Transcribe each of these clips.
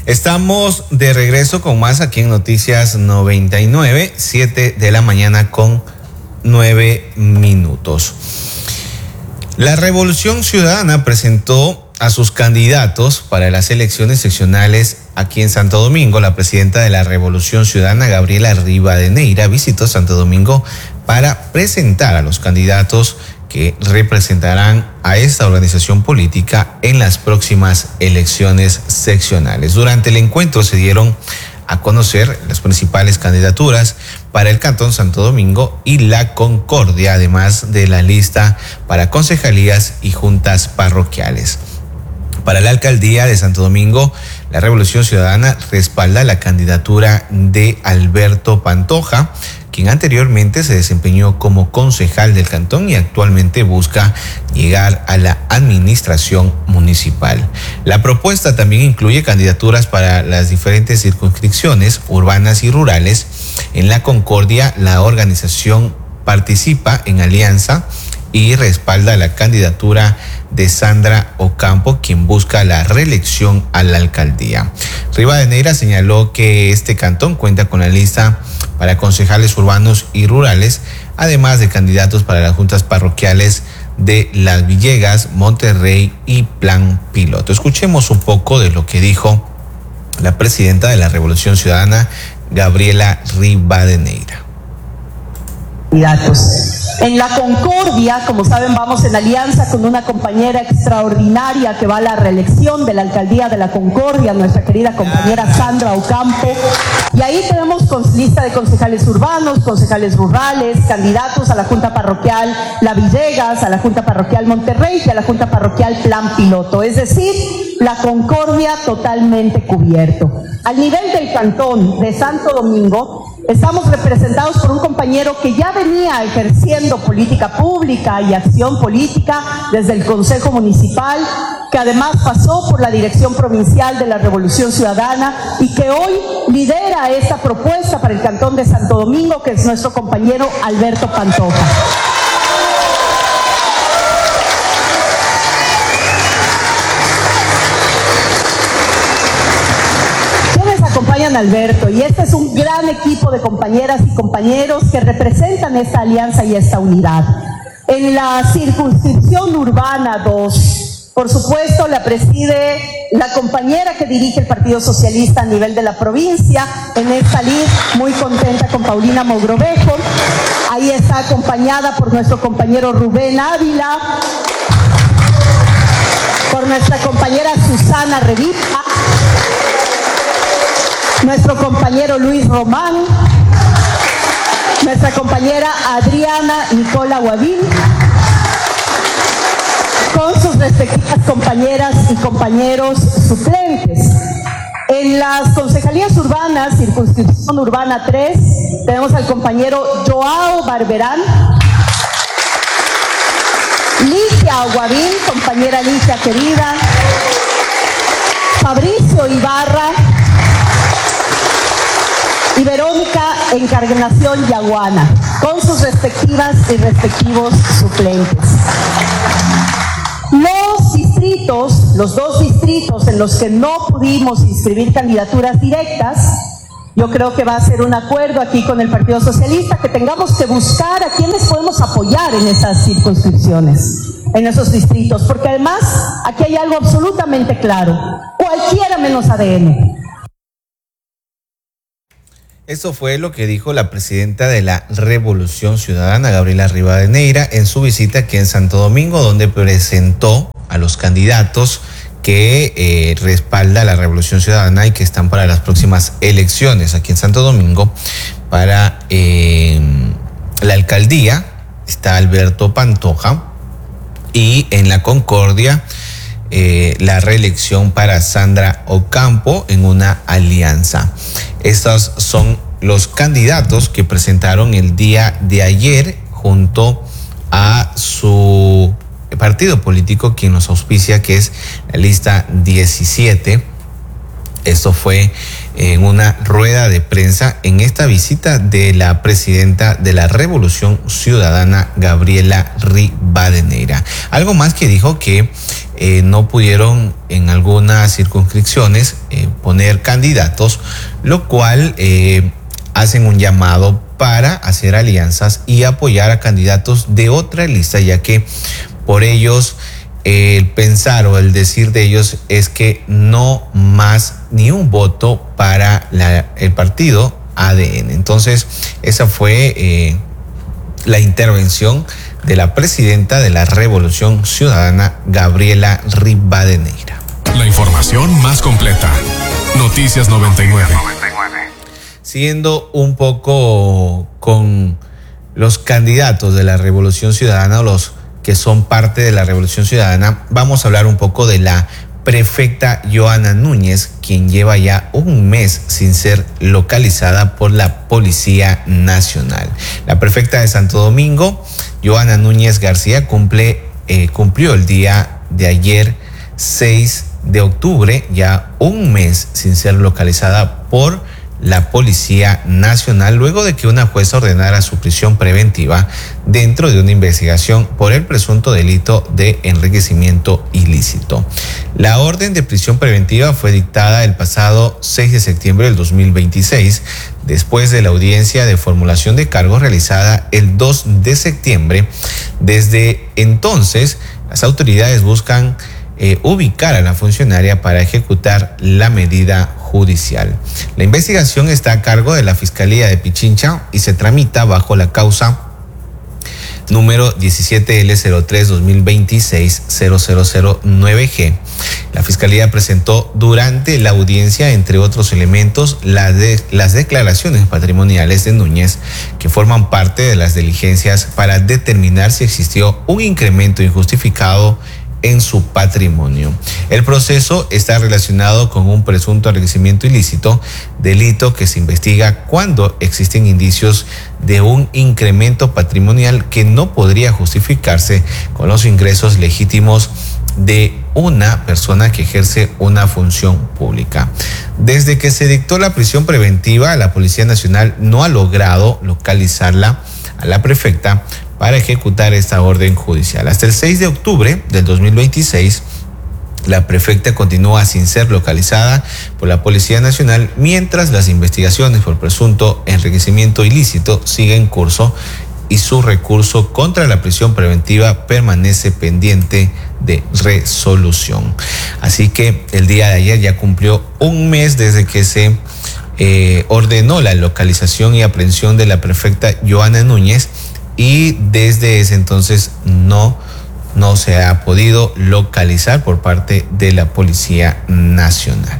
Estamos de regreso con más aquí en Noticias 99, 7 de la mañana con 9 minutos. La Revolución Ciudadana presentó a sus candidatos para las elecciones seccionales aquí en Santo Domingo. La presidenta de la Revolución Ciudadana, Gabriela Rivadeneira, visitó Santo Domingo para presentar a los candidatos que representarán a esta organización política en las próximas elecciones seccionales. Durante el encuentro se dieron a conocer las principales candidaturas para el Cantón Santo Domingo y La Concordia, además de la lista para concejalías y juntas parroquiales. Para la alcaldía de Santo Domingo, la Revolución Ciudadana respalda la candidatura de Alberto Pantoja, quien anteriormente se desempeñó como concejal del cantón y actualmente busca llegar a la administración municipal. La propuesta también incluye candidaturas para las diferentes circunscripciones urbanas y rurales. En La Concordia, la organización participa en alianza y respalda la candidatura de Sandra Ocampo, quien busca la reelección a la alcaldía. Rivadeneira señaló que este cantón cuenta con la lista para concejales urbanos y rurales, además de candidatos para las juntas parroquiales de Las Villegas, Monterrey y Plan Piloto. Escuchemos un poco de lo que dijo la presidenta de la Revolución Ciudadana, Gabriela Rivadeneira. En La Concordia, como saben, vamos en alianza con una compañera extraordinaria que va a la reelección de la alcaldía de La Concordia, nuestra querida compañera Sandra Ocampo. Y ahí tenemos lista de concejales urbanos, concejales rurales, candidatos a la Junta Parroquial La Villegas, a la Junta Parroquial Monterrey y a la Junta Parroquial Plan Piloto. Es decir, La Concordia totalmente cubierto. Al nivel del cantón de Santo Domingo, estamos representados por un compañero que ya venía ejerciendo política pública y acción política desde el Consejo Municipal, que además pasó por la Dirección Provincial de la Revolución Ciudadana y que hoy lidera esta propuesta para el Cantón de Santo Domingo, que es nuestro compañero Alberto Pantoja. Acompañan a Alberto, y este es un gran equipo de compañeras y compañeros que representan esta alianza y esta unidad. En la circunscripción urbana 2, por supuesto, la preside la compañera que dirige el Partido Socialista a nivel de la provincia, en esta lid, muy contenta con Paulina Mogrovejo. Ahí está acompañada por nuestro compañero Rubén Ávila, por nuestra compañera Susana Revipa, nuestro compañero Luis Román, nuestra compañera Adriana Nicola Guavín, con sus respectivas compañeras y compañeros suplentes. En las concejalías urbanas, circunscripción urbana 3, tenemos al compañero Joao Barberán, Licia Guavín, compañera Licia querida, Fabricio Ibarra y Verónica Encarnación Yaguana, con sus respectivas y respectivos suplentes. Los dos distritos en los que no pudimos inscribir candidaturas directas, yo creo que va a ser un acuerdo aquí con el Partido Socialista, que tengamos que buscar a quienes podemos apoyar en esas circunscripciones, en esos distritos, porque además aquí hay algo absolutamente claro: cualquiera menos ADN. Eso fue lo que dijo la presidenta de la Revolución Ciudadana, Gabriela Rivadeneira, en su visita aquí en Santo Domingo, donde presentó a los candidatos que respalda la Revolución Ciudadana y que están para las próximas elecciones aquí en Santo Domingo. Para la alcaldía está Alberto Pantoja, y en La Concordia la reelección para Sandra Ocampo en una alianza. Estos son los candidatos que presentaron el día de ayer junto a su partido político, quien los auspicia, que es la lista 17, Esto fue en una rueda de prensa en esta visita de la presidenta de la Revolución Ciudadana, Gabriela Rivadeneira. Algo más que dijo que no pudieron en algunas circunscripciones poner candidatos, lo cual hacen un llamado para hacer alianzas y apoyar a candidatos de otra lista, ya que por ellos el pensar o el decir de ellos es que no más ni un voto para el partido ADN. Entonces, esa fue la intervención de la presidenta de la Revolución Ciudadana, Gabriela Rivadeneira. La información más completa. Noticias 99. Siguiendo un poco con los candidatos de la Revolución Ciudadana, o los que son parte de la Revolución Ciudadana, vamos a hablar un poco de la prefecta Johanna Núñez, quien lleva ya un mes sin ser localizada por la Policía Nacional. La prefecta de Santo Domingo, Johanna Núñez García, cumplió el día de ayer, 6 de octubre, ya un mes sin ser localizada por la Policía Nacional, luego de que una jueza ordenara su prisión preventiva dentro de una investigación por el presunto delito de enriquecimiento ilícito. La orden de prisión preventiva fue dictada el pasado 6 de septiembre del 2026, después de la audiencia de formulación de cargos realizada el 2 de septiembre. Desde entonces, las autoridades buscan ubicar a la funcionaria para ejecutar la medida judicial. La investigación está a cargo de la Fiscalía de Pichincha y se tramita bajo la causa número 17L03-2026-0009G. La Fiscalía presentó durante la audiencia, entre otros elementos, las declaraciones patrimoniales de Núñez, que forman parte de las diligencias para determinar si existió un incremento injustificado en su patrimonio. El proceso está relacionado con un presunto enriquecimiento ilícito, delito que se investiga cuando existen indicios de un incremento patrimonial que no podría justificarse con los ingresos legítimos de una persona que ejerce una función pública. Desde que se dictó la prisión preventiva, la Policía Nacional no ha logrado localizarla a la prefecta para ejecutar esta orden judicial. Hasta el 6 de octubre del 2026, la prefecta continúa sin ser localizada por la Policía Nacional, mientras las investigaciones por presunto enriquecimiento ilícito siguen en curso y su recurso contra la prisión preventiva permanece pendiente de resolución. Así que el día de ayer ya cumplió un mes desde que se ordenó la localización y aprehensión de la prefecta Johanna Núñez, y desde ese entonces no se ha podido localizar por parte de la Policía Nacional.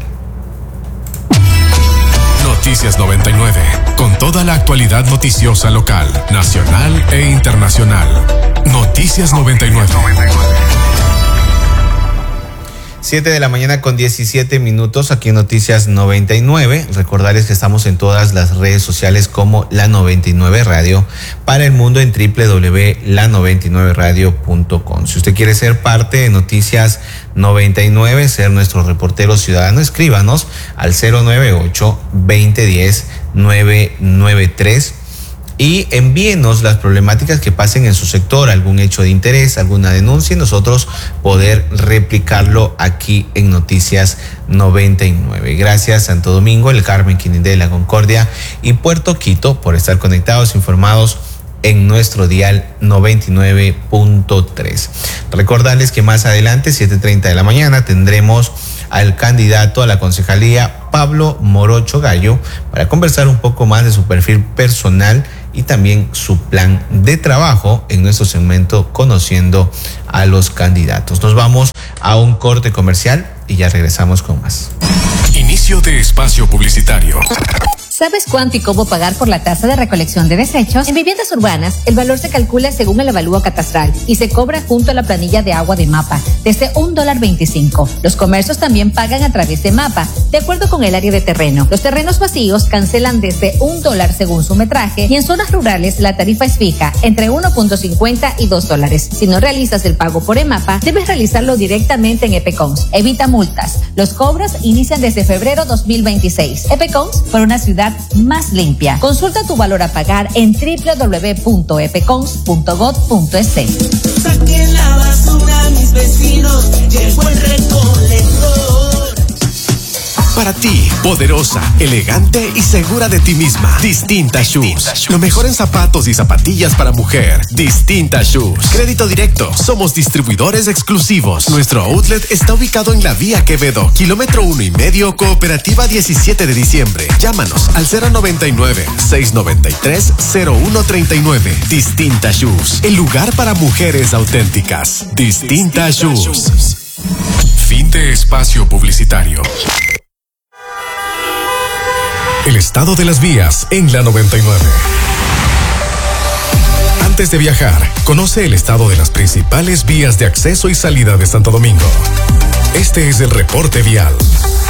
Noticias 99, con toda la actualidad noticiosa local, nacional e internacional. Noticias 99. 7 de la mañana con 17 minutos aquí en Noticias 99. Recordarles que estamos en todas las redes sociales como La 99 Radio, para el mundo en www.la99radio.com. Si usted quiere ser parte de Noticias 99, ser nuestro reportero ciudadano, escríbanos al 098-2010-993 y envíenos las problemáticas que pasen en su sector, algún hecho de interés, alguna denuncia, y nosotros poder replicarlo aquí en Noticias 99. Gracias Santo Domingo, El Carmen, Quinindé, La Concordia y Puerto Quito por estar conectados, informados en nuestro dial 99.3. Recordarles que más adelante, 7:30 de la mañana, tendremos al candidato a la concejalía, Pablo Morocho Gallo, para conversar un poco más de su perfil personal y también su plan de trabajo en nuestro segmento Conociendo a los Candidatos. Nos vamos a un corte comercial y ya regresamos con más. Inicio de espacio publicitario. ¿Sabes cuánto y cómo pagar por la tasa de recolección de desechos? En viviendas urbanas, el valor se calcula según el avalúo catastral y se cobra junto a la planilla de agua de MAPA, desde $1.25. Los comercios también pagan a través de MAPA, de acuerdo con el área de terreno. Los terrenos vacíos cancelan desde $1 según su metraje y en zonas rurales la tarifa es fija, entre $1.50 y $2. Si no realizas el pago por EMAPA, debes realizarlo directamente en EPECONS. Evita multas. Los cobros inician desde febrero 2026. EPECONS, por una ciudad más limpia. Consulta tu valor a pagar en www.epecons.gov.es. Saquen la basura, mis vecinos, llegó el recolector. Para ti, poderosa, elegante y segura de ti misma. Distinta Shoes. Lo mejor en zapatos y zapatillas para mujer. Distinta Shoes. Crédito directo. Somos distribuidores exclusivos. Nuestro outlet está ubicado en la Vía Quevedo, kilómetro 1,5, Cooperativa 17 de diciembre. Llámanos al 099-693-0139. Distinta Shoes. El lugar para mujeres auténticas. Distinta Shoes. Fin de espacio publicitario. El estado de las vías en la 99. Antes de viajar, conoce el estado de las principales vías de acceso y salida de Santo Domingo. Este es el reporte vial.